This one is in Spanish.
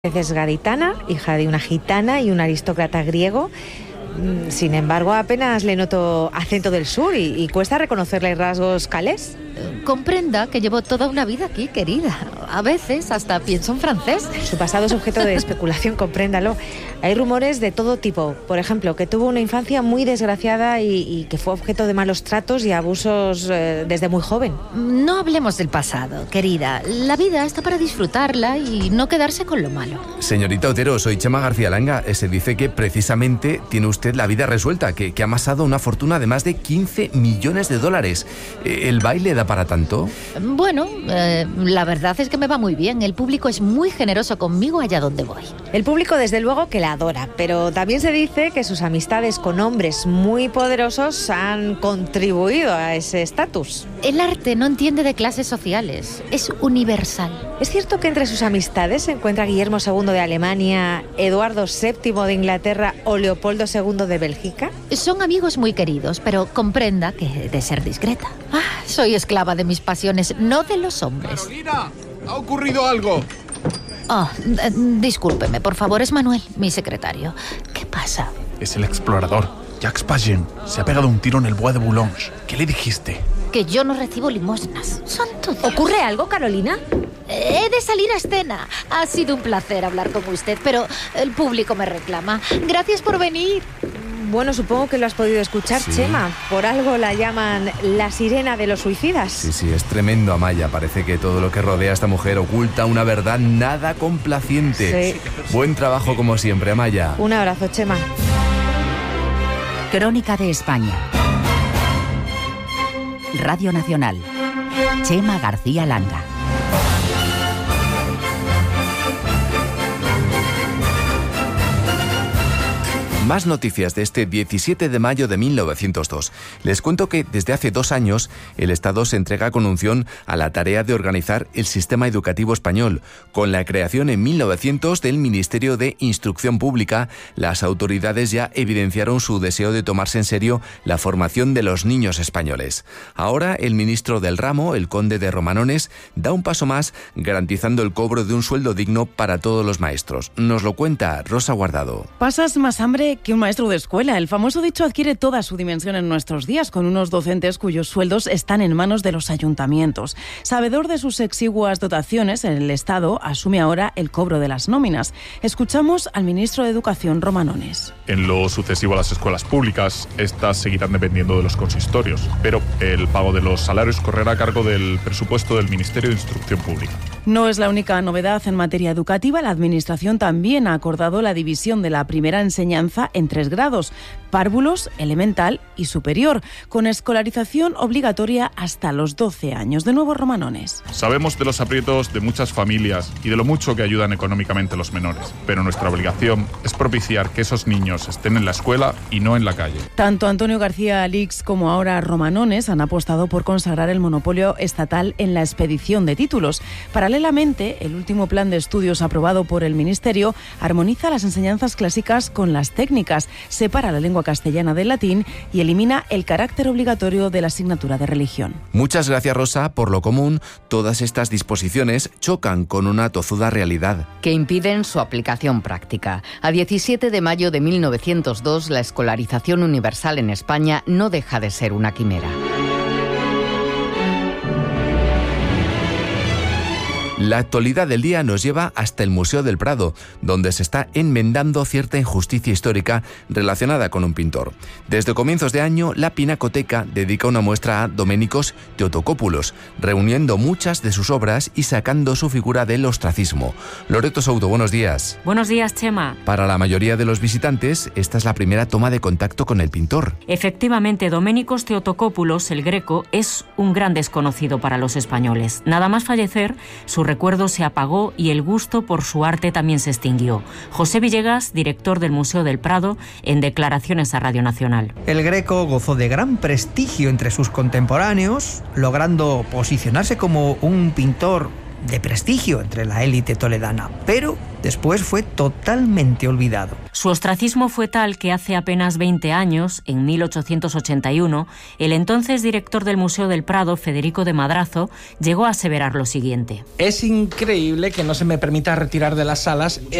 Es gaditana, hija de una gitana y un aristócrata griego. Sin embargo, apenas le noto acento del sur y cuesta reconocerle rasgos calés. Comprenda que llevo toda una vida aquí, querida. A veces hasta pienso en francés. Su pasado es objeto de especulación, compréndalo. Hay rumores de todo tipo. Por ejemplo, que tuvo una infancia muy desgraciada y que fue objeto de malos tratos y abusos desde muy joven. No hablemos del pasado, querida. La vida está para disfrutarla y no quedarse con lo malo. Señorita Otero, soy Chema García Langa. Se dice que precisamente tiene usted la vida resuelta, que ha amasado una fortuna de más de 15 millones de dólares. ¿El baile da para tanto? Bueno, la verdad es que me va muy bien. El público es muy generoso conmigo allá donde voy. El público desde luego que la adora, pero también se dice que sus amistades con hombres muy poderosos han contribuido a ese estatus. El arte no entiende de clases sociales, es universal. ¿Es cierto que entre sus amistades se encuentra Guillermo II de Alemania, Eduardo VII de Inglaterra o Leopoldo II de Bélgica? Son amigos muy queridos, pero comprenda que he de ser discreta. Soy esclava de mis pasiones, no de los hombres. ¡Carolina! ¡Ha ocurrido algo! Discúlpeme, por favor, es Manuel, mi secretario. ¿Qué pasa? Es el explorador, Jacques Pagin. Se ha pegado un tiro en el Bois de Boulogne. ¿Qué le dijiste? Que yo no recibo limosnas. Santo Dios. ¿Ocurre algo, Carolina? He de salir a escena. Ha sido un placer hablar con usted, pero el público me reclama. Gracias por venir. Bueno, supongo que lo has podido escuchar, sí. Chema. Por algo la llaman la sirena de los suicidas. Sí, es tremendo, Amaya. Parece que todo lo que rodea a esta mujer oculta una verdad nada complaciente. Sí. Buen trabajo como siempre, Amaya. Un abrazo, Chema. Crónica de España. Radio Nacional. Chema García Langa. Más noticias de este 17 de mayo de 1902. Les cuento que desde hace 2 años el Estado se entrega con unción a la tarea de organizar el sistema educativo español. Con la creación en 1900 del Ministerio de Instrucción Pública, las autoridades ya evidenciaron su deseo de tomarse en serio la formación de los niños españoles. Ahora el ministro del ramo, el conde de Romanones, da un paso más garantizando el cobro de un sueldo digno para todos los maestros. Nos lo cuenta Rosa Guardado. Pasas más hambre que un maestro de escuela. El famoso dicho adquiere toda su dimensión en nuestros días, con unos docentes cuyos sueldos están en manos de los ayuntamientos. Sabedor de sus exiguas dotaciones, el Estado asume ahora el cobro de las nóminas. Escuchamos al ministro de Educación, Romanones. En lo sucesivo a las escuelas públicas, estas seguirán dependiendo de los consistorios, pero el pago de los salarios correrá a cargo del presupuesto del Ministerio de Instrucción Pública. No es la única novedad en materia educativa. La Administración también ha acordado la división de la primera enseñanza en 3 grados, párvulos, elemental y superior, con escolarización obligatoria hasta los 12 años. De nuevo, Romanones. Sabemos de los aprietos de muchas familias y de lo mucho que ayudan económicamente los menores, pero nuestra obligación es propiciar que esos niños estén en la escuela y no en la calle. Tanto Antonio García Alix como ahora Romanones han apostado por consagrar el monopolio estatal en la expedición de títulos. Paralelamente, el último plan de estudios aprobado por el Ministerio armoniza las enseñanzas clásicas con las técnicas, separa la lengua castellana del latín y elimina el carácter obligatorio de la asignatura de religión. Muchas gracias, Rosa. Por lo común, todas estas disposiciones chocan con una tozuda realidad. Que impiden su aplicación práctica. A 17 de mayo de 1902, la escolarización universal en España no deja de ser una quimera. La actualidad del día nos lleva hasta el Museo del Prado, donde se está enmendando cierta injusticia histórica relacionada con un pintor. Desde comienzos de año, la Pinacoteca dedica una muestra a Doménicos Teotocópulos, reuniendo muchas de sus obras y sacando su figura del ostracismo. Loreto Souto, buenos días. Buenos días, Chema. Para la mayoría de los visitantes, esta es la primera toma de contacto con el pintor. Efectivamente, Doménicos Teotocópulos, el Greco, es un gran desconocido para los españoles. Nada más fallecer, su recuerdo se apagó y el gusto por su arte también se extinguió. José Villegas, director del Museo del Prado, en declaraciones a Radio Nacional. El Greco gozó de gran prestigio entre sus contemporáneos, logrando posicionarse como un pintor de prestigio entre la élite toledana, pero después fue totalmente olvidado. Su ostracismo fue tal que hace apenas 20 años, en 1881, el entonces director del Museo del Prado, Federico de Madrazo, llegó a aseverar lo siguiente. Es increíble que no se me permita retirar de las salas